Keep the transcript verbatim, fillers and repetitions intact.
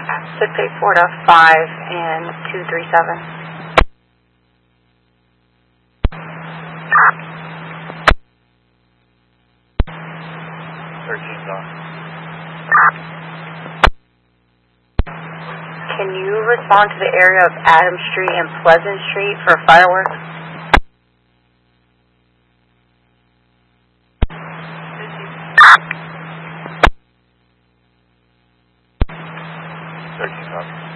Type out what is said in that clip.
Sick Bay four to five and two three seven. thirteen's on. Can you respond to the area of Adams Street and Pleasant Street for fireworks? thirteen's on.